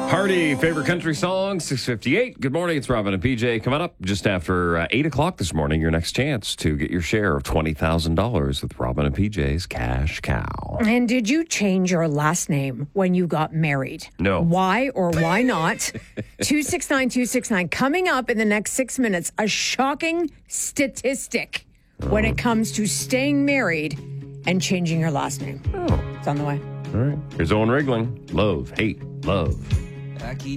Party favorite country song, 6:58. Good morning, it's Robin and PJ. Coming up just after 8 o'clock this morning, your next chance to get your share of $20,000 with Robin and PJ's Cash Cow. And did you change your last name when you got married? No. Why or why not? 269-269. Coming up in the next 6 minutes, a shocking statistic when it comes to staying married and changing your last name. Oh. It's on the way. All right. Here's Owen Rigling. Love, hate, love.